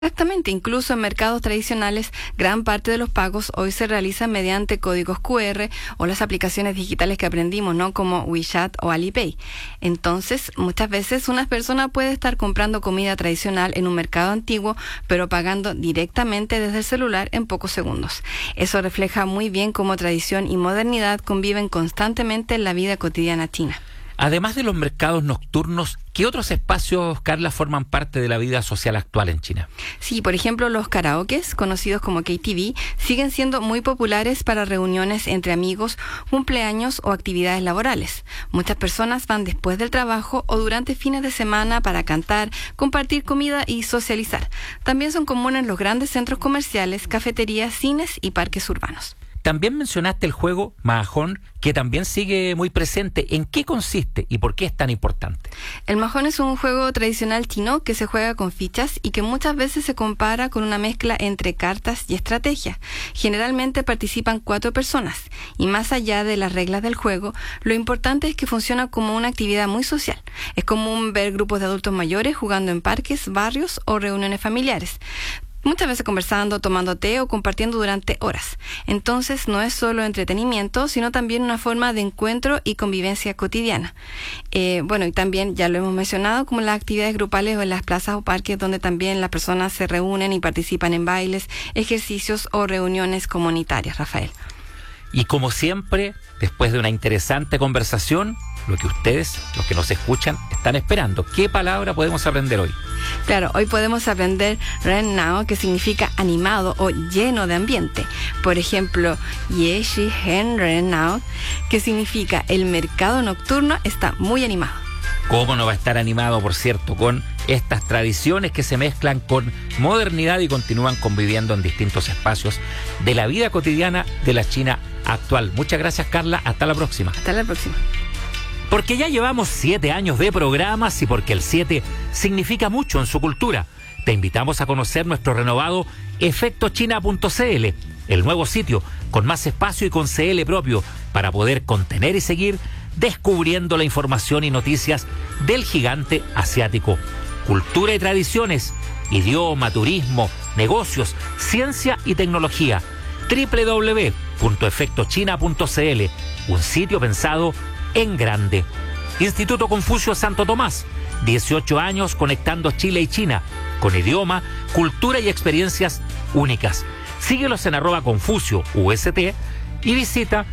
Exactamente, incluso en mercados tradicionales, gran parte de los pagos hoy se realizan mediante códigos QR o las aplicaciones digitales que aprendimos, ¿no? Como WeChat o Alipay. Entonces, muchas veces una persona puede estar comprando comida tradicional en un mercado antiguo, pero pagando directamente desde el celular en pocos segundos. Eso refleja muy bien cómo tradición y modernidad conviven constantemente en la vida cotidiana china. Además de los mercados nocturnos, ¿qué otros espacios, Carla, forman parte de la vida social actual en China? Sí, por ejemplo, los karaokes, conocidos como KTV, siguen siendo muy populares para reuniones entre amigos, cumpleaños o actividades laborales. Muchas personas van después del trabajo o durante fines de semana para cantar, compartir comida y socializar. También son comunes los grandes centros comerciales, cafeterías, cines y parques urbanos. También mencionaste el juego Mahjong, que también sigue muy presente. ¿En qué consiste y por qué es tan importante? El Mahjong es un juego tradicional chino que se juega con fichas y que muchas veces se compara con una mezcla entre cartas y estrategia. Generalmente participan 4 personas y más allá de las reglas del juego, lo importante es que funciona como una actividad muy social. Es común ver grupos de adultos mayores jugando en parques, barrios o reuniones familiares. Muchas veces conversando, tomando té o compartiendo durante horas. Entonces no es solo entretenimiento, sino también una forma de encuentro y convivencia cotidiana. Y también ya lo hemos mencionado, como las actividades grupales o en las plazas o parques donde también las personas se reúnen y participan en bailes, ejercicios o reuniones comunitarias, Rafael. Y como siempre, después de una interesante conversación, lo que ustedes, los que nos escuchan, están esperando. ¿Qué palabra podemos aprender hoy? Claro, hoy podemos aprender Ren Nao, que significa animado o lleno de ambiente. Por ejemplo, Ye Shi Hen Ren Nao, que significa el mercado nocturno está muy animado. ¿Cómo no va a estar animado, por cierto, con estas tradiciones que se mezclan con modernidad y continúan conviviendo en distintos espacios de la vida cotidiana de la China actual? Muchas gracias, Carla. Hasta la próxima. Hasta la próxima. Porque ya llevamos 7 años de programas y porque el 7 significa mucho en su cultura, te invitamos a conocer nuestro renovado efectochina.cl, el nuevo sitio con más espacio y con CL propio para poder contener y seguir descubriendo la información y noticias del gigante asiático. Cultura y tradiciones, idioma, turismo, negocios, ciencia y tecnología. www.efectochina.cl, un sitio pensado en grande. Instituto Confucio Santo Tomás, 18 años conectando Chile y China, con idioma, cultura y experiencias únicas. Síguelos en @ConfucioUST y visita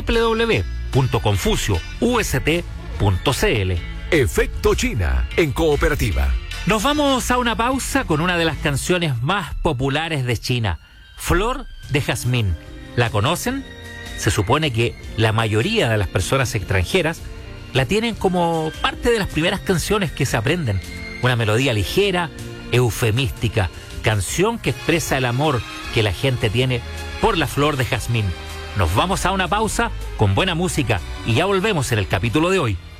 www.confucioust.cl. Efecto China, en cooperativa. Nos vamos a una pausa con una de las canciones más populares de China, Flor de Jazmín. ¿La conocen? Se supone que la mayoría de las personas extranjeras la tienen como parte de las primeras canciones que se aprenden. Una melodía ligera, eufemística, canción que expresa el amor que la gente tiene por la flor de jazmín. Nos vamos a una pausa con buena música y ya volvemos en el capítulo de hoy.